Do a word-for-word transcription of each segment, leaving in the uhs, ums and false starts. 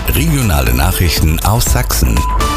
Regionale Nachrichten aus Sachsen.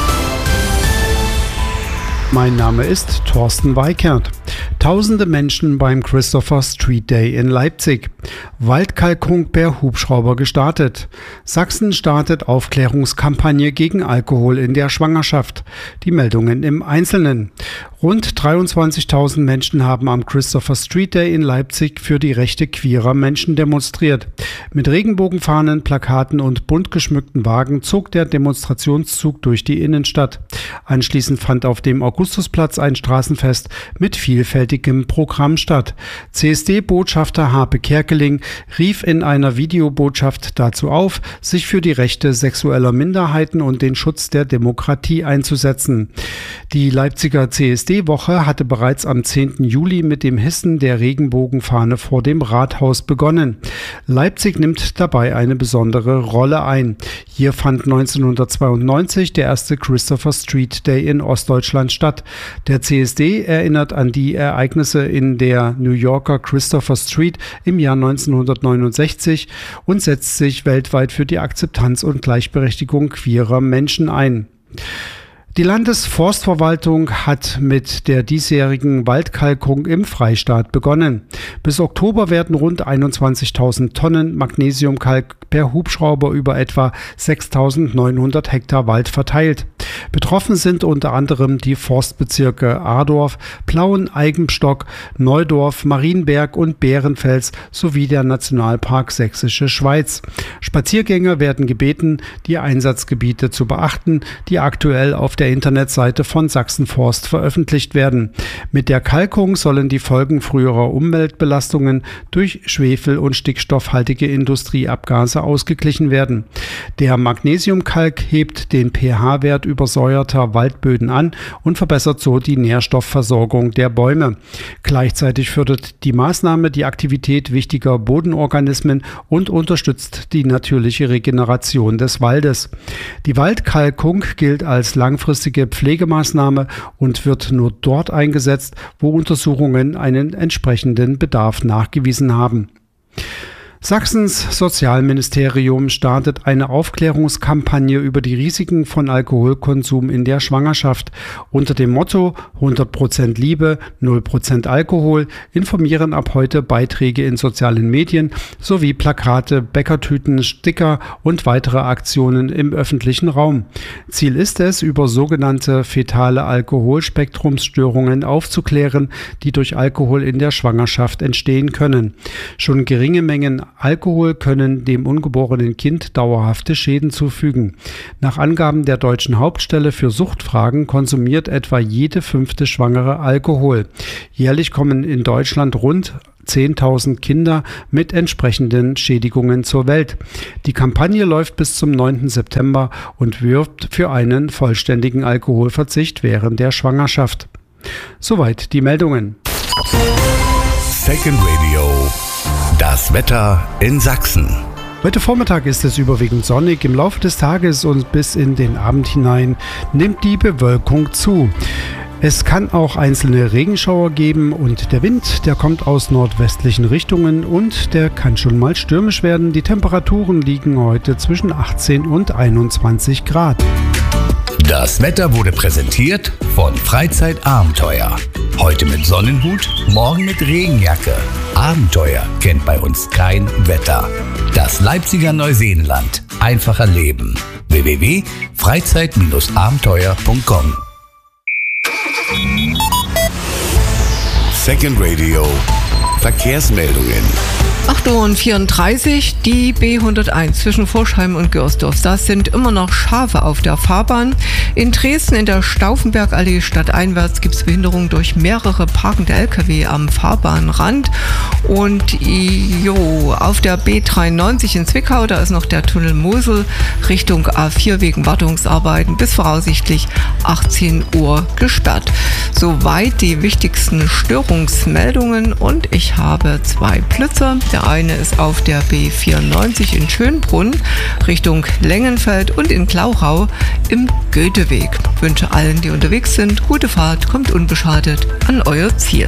Mein Name ist Thorsten Weikert. Tausende Menschen beim Christopher Street Day in Leipzig. Waldkalkung per Hubschrauber gestartet. Sachsen startet Aufklärungskampagne gegen Alkohol in der Schwangerschaft. Die Meldungen im Einzelnen. Rund dreiundzwanzigtausend Menschen haben am Christopher Street Day in Leipzig für die Rechte queerer Menschen demonstriert. Mit Regenbogenfahnen, Plakaten und bunt geschmückten Wagen zog der Demonstrationszug durch die Innenstadt. Anschließend fand auf dem Augustusplatz ein Straßenfest mit vielfältigem Programm statt. C S D-Botschafter Harpe Kerkeling rief in einer Videobotschaft dazu auf, sich für die Rechte sexueller Minderheiten und den Schutz der Demokratie einzusetzen. Die Leipziger C S D-Woche hatte bereits am zehnten Juli mit dem Hissen der Regenbogenfahne vor dem Rathaus begonnen. Leipzig nimmt dabei eine besondere Rolle ein. Hier fand neunzehnhundertzweiundneunzig der erste Christopher Street Day in Ostdeutschland statt. Der C S D erinnert an die Ereignisse in der New Yorker Christopher Street im Jahr neunzehnhundertneunundsechzig und setzt sich weltweit für die Akzeptanz und Gleichberechtigung queerer Menschen ein. Die Landesforstverwaltung hat mit der diesjährigen Waldkalkung im Freistaat begonnen. Bis Oktober werden rund einundzwanzigtausend Tonnen Magnesiumkalk per Hubschrauber über etwa sechstausendneunhundert Hektar Wald verteilt. Betroffen sind unter anderem die Forstbezirke Adorf, Plauen, Eibenstock, Neudorf, Marienberg und Bärenfels sowie der Nationalpark Sächsische Schweiz. Spaziergänger werden gebeten, die Einsatzgebiete zu beachten, die aktuell auf der Internetseite von Sachsenforst veröffentlicht werden. Mit der Kalkung sollen die Folgen früherer Umweltbelastungen durch schwefel- und stickstoffhaltige Industrieabgase ausgeglichen werden. Der Magnesiumkalk hebt den pH-Wert übersäuerter Waldböden an und verbessert so die Nährstoffversorgung der Bäume. Gleichzeitig fördert die Maßnahme die Aktivität wichtiger Bodenorganismen und unterstützt die natürliche Regeneration des Waldes. Die Waldkalkung gilt als langfristige Pflegemaßnahme und wird nur dort eingesetzt, wo Untersuchungen einen entsprechenden Bedarf nachgewiesen haben. Sachsens Sozialministerium startet eine Aufklärungskampagne über die Risiken von Alkoholkonsum in der Schwangerschaft. Unter dem Motto hundert Prozent Liebe, null Prozent Alkohol informieren ab heute Beiträge in sozialen Medien sowie Plakate, Bäckertüten, Sticker und weitere Aktionen im öffentlichen Raum. Ziel ist es, über sogenannte fetale Alkoholspektrumsstörungen aufzuklären, die durch Alkohol in der Schwangerschaft entstehen können. Schon geringe Mengen Alkohol können dem ungeborenen Kind dauerhafte Schäden zufügen. Nach Angaben der Deutschen Hauptstelle für Suchtfragen konsumiert etwa jede fünfte Schwangere Alkohol. Jährlich kommen in Deutschland rund zehntausend Kinder mit entsprechenden Schädigungen zur Welt. Die Kampagne läuft bis zum neunten September und wirbt für einen vollständigen Alkoholverzicht während der Schwangerschaft. Soweit die Meldungen. Second Radio. Das Wetter in Sachsen. Heute Vormittag ist es überwiegend sonnig. Im Laufe des Tages und bis in den Abend hinein nimmt die Bewölkung zu. Es kann auch einzelne Regenschauer geben und der Wind, der kommt aus nordwestlichen Richtungen und der kann schon mal stürmisch werden. Die Temperaturen liegen heute zwischen achtzehn und einundzwanzig Grad. Das Wetter wurde präsentiert von Freizeitabenteuer. Heute mit Sonnenhut, morgen mit Regenjacke. Abenteuer kennt bei uns kein Wetter. Das Leipziger Neuseenland. Einfacher Leben. w w w punkt freizeit abenteuer punkt com Second Radio. Verkehrsmeldungen. acht Uhr vierunddreißig, die B hunderteins zwischen Forchheim und Görsdorf. Da sind immer noch Schafe auf der Fahrbahn. In Dresden in der Stauffenbergallee stadteinwärts gibt es Behinderungen durch mehrere parkende L K W am Fahrbahnrand. Und jo, auf der B dreiundneunzig in Zwickau, da ist noch der Tunnel Mosel Richtung A vier wegen Wartungsarbeiten bis voraussichtlich achtzehn Uhr gesperrt. Soweit die wichtigsten Störungsmeldungen und ich habe zwei Blitzer. Der eine ist auf der B vierundneunzig in Schönbrunn Richtung Lengenfeld und in Glauchau im Goetheweg. Ich wünsche allen, die unterwegs sind, gute Fahrt, kommt unbeschadet an euer Ziel.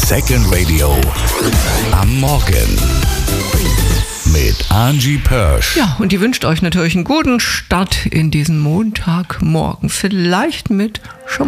Second Radio am Morgen mit Angie Pörsch. Ja, und die wünscht euch natürlich einen guten Start in diesen Montagmorgen. Vielleicht mit Champagner.